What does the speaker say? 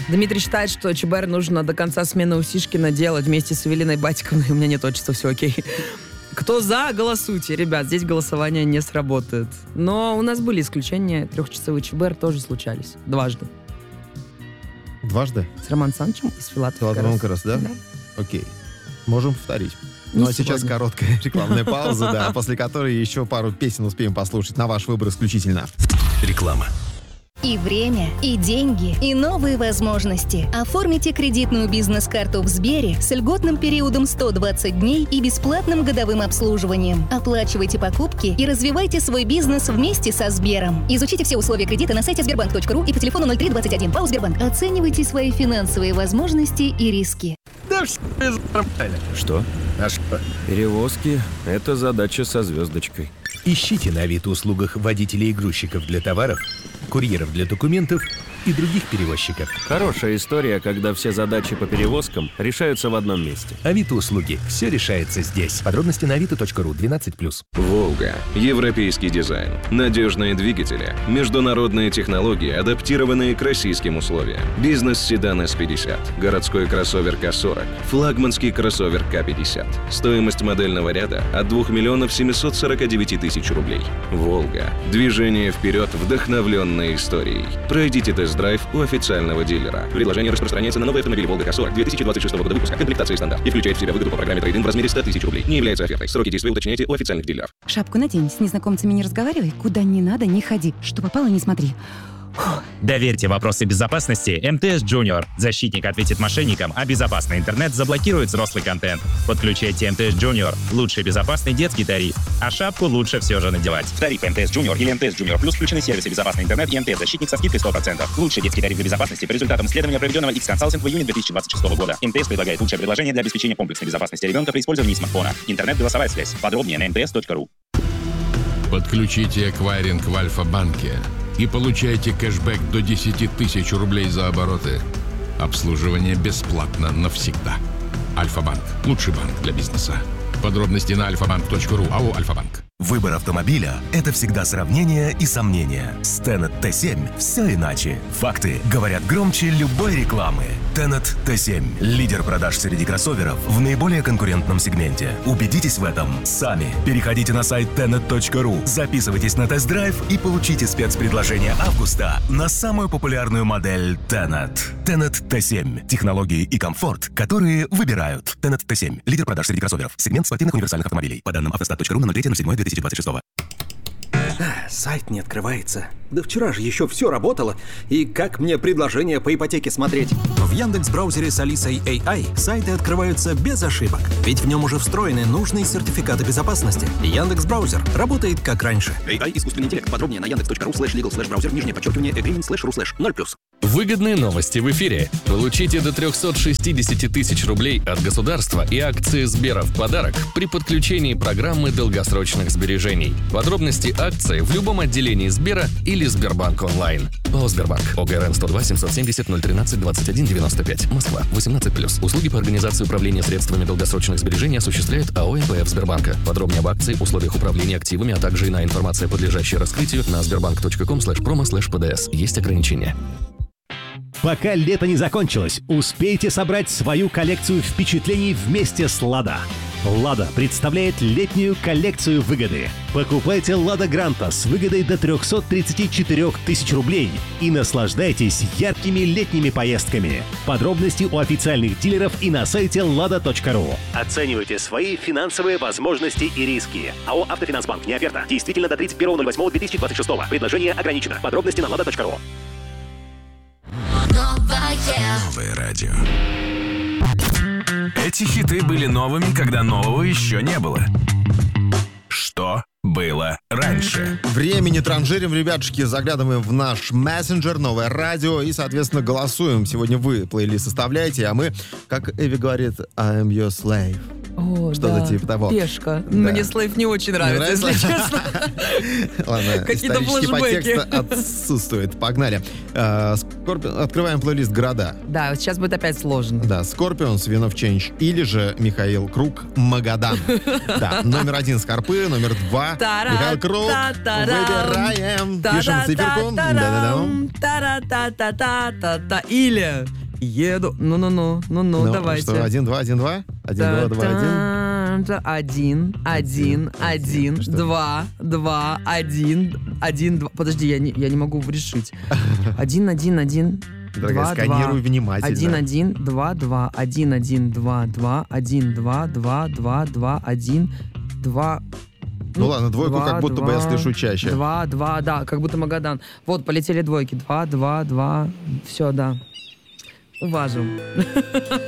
Дмитрий считает, что ЧБР нужно до конца смены Усишкина делать вместе с Эвелиной Батиковной. У меня нет отчества, все окей. Кто за, голосуйте. Ребят, здесь голосование не сработает. Но у нас были исключения. 3-часовые ЧБР тоже случались. Дважды. Дважды? С Романом Санычем и с Филатовым как раз, да? Да. Окей. Можем повторить. Не Ну а сейчас сегодня. короткая рекламная пауза, да, после которой еще пару песен успеем послушать. На ваш выбор исключительно. Реклама. И время, и деньги, и новые возможности. Оформите кредитную бизнес-карту в Сбере с льготным периодом 120 дней и бесплатным годовым обслуживанием. Оплачивайте покупки и развивайте свой бизнес вместе со Сбером. Изучите все условия кредита на сайте sberbank.ru и по телефону 0321. ПАО Сбербанк. Оценивайте свои финансовые возможности и риски. Да все нормально. Что? А что? Перевозки — это задача со звездочкой. Ищите на Авито-услугах водителей и грузчиков для товаров, курьеров для документов и других перевозчиков. Хорошая история, когда все задачи по перевозкам решаются в одном месте. Авито-услуги. Все решается здесь. Подробности на avito.ru 12+. «Волга». Европейский дизайн, надежные двигатели, международные технологии, адаптированные к российским условиям. Бизнес-седан S50, городской кроссовер К40, флагманский кроссовер К50. Стоимость модельного ряда от 2 миллионов 749 тысяч рублей. «Волга». Движение вперед, вдохновленное историей. Пройдите тест-драйв у официального дилера. Предложение распространяется на новые автомобили «Волга К40» 2026 года выпуска, комплектации стандарт, и включает в себя выгоду по программе трейд-ин в размере 100 тысяч рублей. Не является офертой. Сроки действия уточняйте у официальных дилеров. Шапку надень, с незнакомцами не разговаривай, куда не надо не ходи. Что попало, не смотри. Доверьте вопросы безопасности МТС Junior. Защитник ответит мошенникам, а безопасный интернет заблокирует взрослый контент. Подключайте МТС Junior. Лучший безопасный детский тариф. А шапку лучше все же надевать. В тариф МТС Junior или МТС Junior Plus включены сервисы безопасный интернет и МТС Защитник со скидкой 100%. Лучший детский тариф для безопасности по результатам исследования, проведенного X-Consulting в июне 2026 года. МТС предлагает лучшее предложение для обеспечения комплексной безопасности ребенка при использовании смартфона. Интернет-голосовая связь. Подробнее на mts.ru. Подключите эквайринг в Альфа-банке и получайте кэшбэк до 10 тысяч рублей за обороты. Обслуживание бесплатно навсегда. Альфа-банк. Лучший банк для бизнеса. Подробности на alfabank.ru. АО «Альфа-банк». Выбор автомобиля – это всегда сравнение и сомнения. С Tenet T7 все иначе. Факты говорят громче любой рекламы. Tenet T7 – лидер продаж среди кроссоверов в наиболее конкурентном сегменте. Убедитесь в этом сами. Переходите на сайт tenet.ru, записывайтесь на тест-драйв и получите спецпредложение августа на самую популярную модель Tenet. Tenet T7 – технологии и комфорт, которые выбирают. Tenet T7 – лидер продаж среди кроссоверов. Сегмент спортивных универсальных автомобилей. По данным автостат.ру на 03.07.2026. Сайт не открывается. Да вчера же еще все работало. И как мне предложение по ипотеке смотреть? В Яндекс.Браузере с Алисой AI сайты открываются без ошибок. Ведь в нем уже встроены нужные сертификаты безопасности. Яндекс.Браузер работает как раньше. AI искусственный интеллект. Подробнее на yandex.ru/legal/браузер, _agreement/ru/0+. Выгодные новости в эфире. Получите до 360 тысяч рублей от государства и акции Сбера в подарок при подключении программы долгосрочных сбережений. Подробности акции в любом отделении Сбера или Сбербанк онлайн. ПАО Сбербанк. ОГРН 102 770 013 21 95. Москва. 18+. Услуги по организации управления средствами долгосрочных сбережений осуществляет АО НПФ Сбербанка. Подробнее об акции, условиях управления активами, а также иная информация, подлежащая раскрытию, на sberbank.com/promo/pds. Есть ограничения. Пока лето не закончилось, успейте собрать свою коллекцию впечатлений вместе с «Лада». «Лада» представляет летнюю коллекцию выгоды. Покупайте «Лада Гранта» с выгодой до 334 тысяч рублей и наслаждайтесь яркими летними поездками. Подробности у официальных дилеров и на сайте lada.ru. Оценивайте свои финансовые возможности и риски. АО «Автофинансбанк». Не оферта. Действительно до 31.08.2026. Предложение ограничено. Подробности на lada.ru. Новое радио. Эти хиты были новыми, когда нового еще не было. Что было раньше? Время не транжирим, ребятушки. Заглядываем в наш мессенджер, новое радио и, соответственно, голосуем. Сегодня вы плейлист составляете, а мы, как Эви говорит, I am your slave. О, что-то да, типа того. Пешка. Да. Мне слейв не очень нравится, если честно. Ладно, какие-то исторический флешбеки. подтекст отсутствует. Погнали. Открываем плейлист «Города». Да, сейчас будет опять сложно. Да, Scorpions, Wind of Change или же Михаил Круг, Магадан. Да, номер 1 Скорпы, номер 2 Михаил Круг, выбираем. Пишем циферку. Та-та-та-та-та. Или еду. Ну, давайте. Что, 1, 2, 1, 2? 1, 2, 2, 1. 1, 2, 2, 1, 2. Подожди, я не могу решить. 1, 1, 1. Дорогая, сканируй внимательно. 1, 1, 2, 2, 1, 1, 2, 2, 1, 2, 2, 2, 2, 1, 2. Ну ладно, двойку 2, как будто 2, бы я слышу чаще. 2, 2, да, как будто Магадан. Вот, полетели двойки. 2, 2, 2. Все, да. Уважу.